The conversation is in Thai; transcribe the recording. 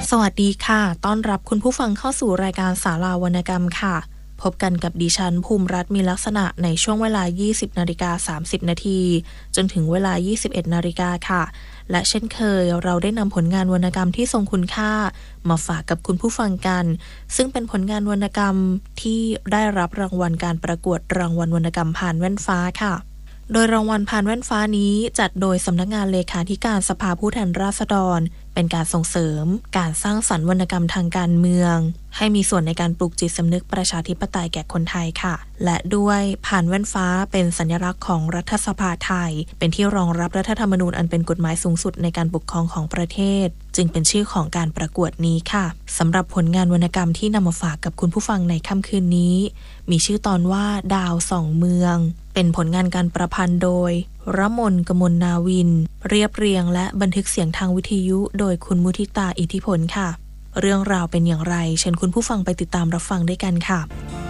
สวัสดีค่ะต้อนรับคุณผู้ฟังเข้าสู่รายการศาลาวรรณกรรมค่ะพบกันกับดิฉันภูมิรัตน์มีลักษณะในช่วงเวลา 20:30 นาทีจนถึงเวลา 21 นาฬิกาค่ะและเช่นเคยเราได้นำผลงานวรรณกรรมที่ทรงคุณค่ามาฝากกับคุณผู้ฟังกันซึ่งเป็นผลงานวรรณกรรมที่ได้รับรางวัลการประกวดรางวัลวรรณกรรมผ่านแว่นฟ้าค่ะโดยรางวัลผ่านแว่นฟ้านี้จัดโดยสำนักงานเลขาธิการสภาผู้แทนราษฎรเป็นการส่งเสริมการสร้างสรรค์วรรณกรรมทางการเมืองให้มีส่วนในการปลูกจิตสำนึกประชาธิปไตยแก่คนไทยค่ะและด้วยผ่านแว่นฟ้าเป็นสัญลักษณ์ของรัฐสภาไทยเป็นที่รองรับรัฐธรรมนูญอันเป็นกฎหมายสูงสุดในการปกครองของประเทศจึงเป็นชื่อของการประกวดนี้ค่ะสำหรับผลงานวรรณกรรมที่นำมาฝากกับคุณผู้ฟังในค่ำคืนนี้มีชื่อตอนว่าดาวส่องเมืองเป็นผลงานการประพันธ์โดยรมน กมลนาวินเรียบเรียงและบันทึกเสียงทางวิทยุโดยคุณมุทิตาอิทธิพลค่ะเรื่องราวเป็นอย่างไรเชิญคุณผู้ฟังไปติดตามรับฟังด้วยกันค่ะ